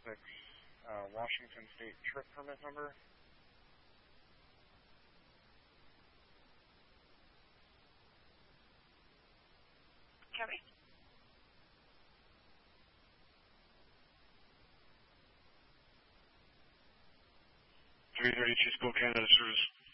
Washington State trip permit number. Copy. 332 School Canada Service.